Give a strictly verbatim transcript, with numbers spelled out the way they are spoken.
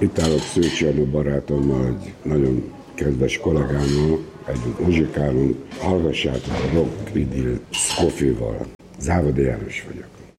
Itt állok Szőcs Jenő barátommal, egy nagyon kedves kollégámmal, együtt muzsikálunk. Hallgassátok a Rock Vinyl Scofival. Závodi János vagyok.